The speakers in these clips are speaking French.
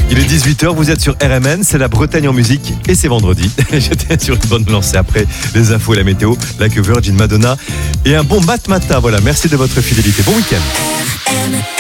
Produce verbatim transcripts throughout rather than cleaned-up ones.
Il est dix-huit heures, vous êtes sur R M N, c'est la Bretagne en musique et c'est vendredi. J'étais sur une bonne lancée après les infos et la météo, la cover Virgin Madonna et un bon mat matin. Voilà, merci de votre fidélité. Bon week-end.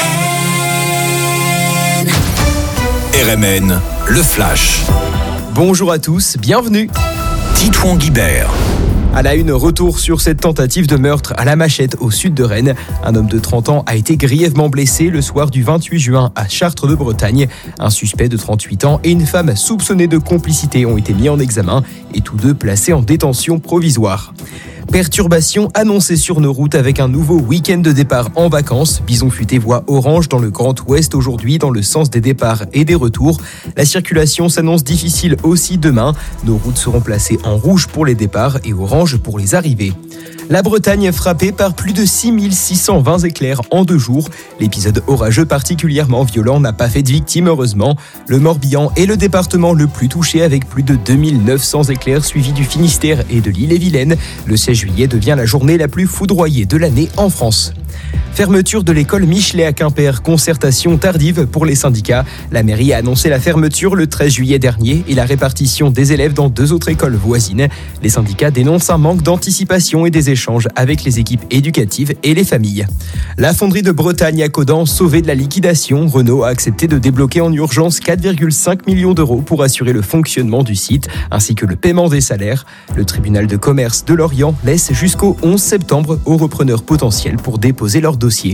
R M N, le flash. Bonjour à tous, bienvenue. Titouan Guibert. À la une, retour sur cette tentative de meurtre à la machette au sud de Rennes. Un homme de trente ans a été grièvement blessé le soir du vingt-huit juin à Chartres de Bretagne. Un suspect de trente-huit ans et une femme soupçonnée de complicité ont été mis en examen et tous deux placés en détention provisoire. Perturbations annoncées sur nos routes avec un nouveau week-end de départ en vacances. Bison futé voie orange dans le Grand Ouest aujourd'hui dans le sens des départs et des retours. La circulation s'annonce difficile aussi demain. Nos routes seront placées en rouge pour les départs et orange pour les arrivées. La Bretagne est frappée par plus de six mille six cent vingt éclairs en deux jours. L'épisode orageux particulièrement violent n'a pas fait de victimes heureusement. Le Morbihan est le département le plus touché avec plus de deux mille neuf cents éclairs suivis du Finistère et de l'Ille-et-Vilaine. Le seize juillet devient la journée la plus foudroyée de l'année en France. Fermeture de l'école Michelet à Quimper, concertation tardive pour les syndicats. La mairie a annoncé la fermeture le treize juillet dernier et la répartition des élèves dans deux autres écoles voisines. Les syndicats dénoncent un manque d'anticipation et des échanges avec les équipes éducatives et les familles. La fonderie de Bretagne à Caudan, sauvée de la liquidation, Renault a accepté de débloquer en urgence quatre virgule cinq millions d'euros pour assurer le fonctionnement du site ainsi que le paiement des salaires. Le tribunal de commerce de Lorient laisse jusqu'au onze septembre aux repreneurs potentiels pour déposer leur dossier.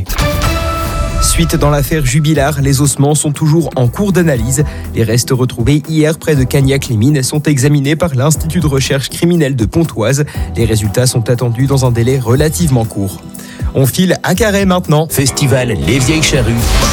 Suite dans l'affaire Jubilard, les ossements sont toujours en cours d'analyse. Les restes retrouvés hier près de Cagnac-les-Mines sont examinés par l'Institut de recherche criminelle de Pontoise. Les résultats sont attendus dans un délai relativement court. On file à Carhaix maintenant. Festival Les Vieilles Charrues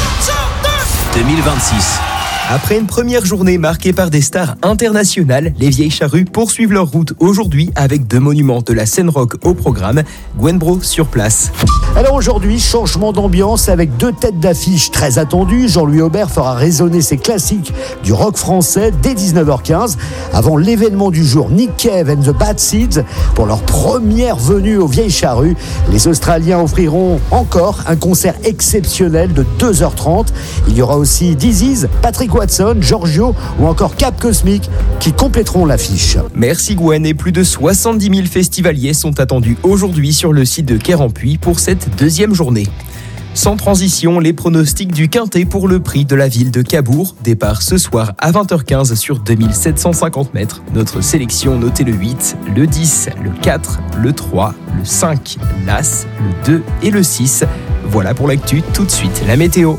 deux mille vingt-six. Après une première journée marquée par des stars internationales, les Vieilles Charrues poursuivent leur route aujourd'hui avec deux monuments de la scène rock au programme. Gwen Bro sur place. Alors aujourd'hui, changement d'ambiance avec deux têtes d'affiche très attendues. Jean-Louis Aubert fera résonner ses classiques du rock français dès dix-neuf heures quinze. Avant l'événement du jour, Nick Cave and the Bad Seeds pour leur première venue aux Vieilles Charrues. Les Australiens offriront encore un concert exceptionnel de deux heures trente. Il y aura aussi Dizzy's, Patrick Watson, Giorgio ou encore Cap Cosmic qui compléteront l'affiche. Merci Gwen et plus de soixante-dix mille festivaliers sont attendus aujourd'hui sur le site de Quer-en-Puy pour cette deuxième journée. Sans transition, les pronostics du Quintet pour le prix de la ville de Cabourg. Départ ce soir à vingt heures quinze sur deux mille sept cent cinquante mètres. Notre sélection notez le huit, le dix, le quatre, le trois, le cinq, l'As, le deux et le six. Voilà pour l'actu, tout de suite la météo.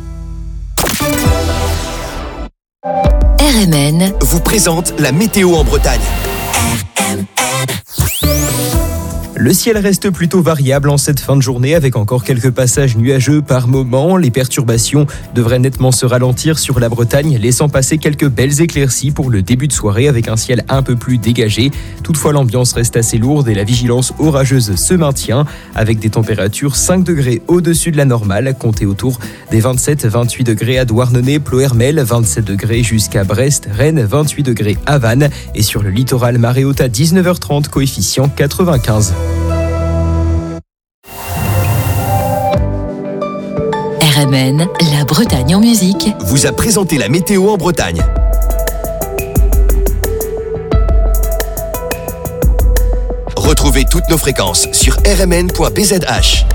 R M N vous présente la météo en Bretagne. Le ciel reste plutôt variable en cette fin de journée avec encore quelques passages nuageux par moment. Les perturbations devraient nettement se ralentir sur la Bretagne, laissant passer quelques belles éclaircies pour le début de soirée avec un ciel un peu plus dégagé. Toutefois, l'ambiance reste assez lourde et la vigilance orageuse se maintient avec des températures cinq degrés au-dessus de la normale, comptez autour des vingt-sept à vingt-huit degrés à Douarnenez, Ploërmel, vingt-sept degrés jusqu'à Brest, Rennes, vingt-huit degrés à Vannes et sur le littoral marée haute à dix-neuf heures trente, coefficient quatre-vingt-quinze. R M N, la Bretagne en musique, vous a présenté la météo en Bretagne. Retrouvez toutes nos fréquences sur r m n point b z h.